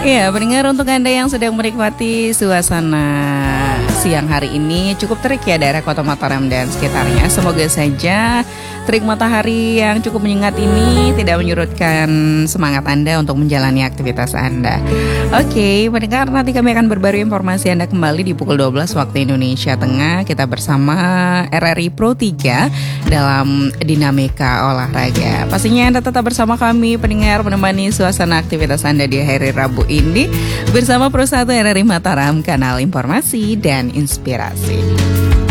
Ya, pendengar, untuk Anda yang sedang menikmati suasana siang hari ini cukup terik ya daerah Kota Mataram dan sekitarnya. Semoga saja terik matahari yang cukup menyengat ini tidak menyurutkan semangat Anda untuk menjalani aktivitas Anda. Oke, pendengar, nanti kami akan berbarui informasi Anda kembali di pukul 12 waktu Indonesia Tengah. Kita bersama RRI Pro 3 dalam Dinamika Olahraga. Pastinya Anda tetap bersama kami, pendengar, menemani suasana aktivitas Anda di hari Rabu ini bersama Pro 1 RRI Mataram, kanal informasi dan inspirasi.